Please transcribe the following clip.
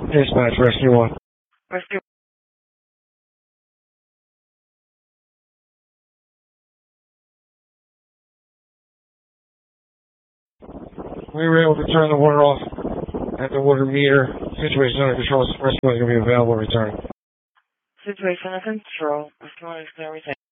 Dispatch, Rescue 1. Rescue. We were able to turn the water off at the water meter. Situation under control. Rescue 1 is going to be available to return. Situation under control. Rescue 1 is going to return.